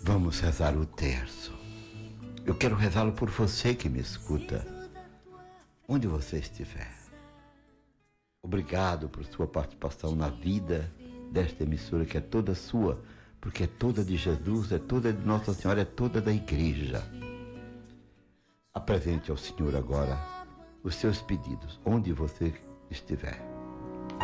Vamos rezar o terço. Eu quero rezá-lo por você que me escuta, onde você estiver. Obrigado por sua participação na vida desta emissora que é toda sua, porque é toda de Jesus, é toda de Nossa Senhora, é toda da Igreja. Apresente ao Senhor agora os seus pedidos, onde você estiver.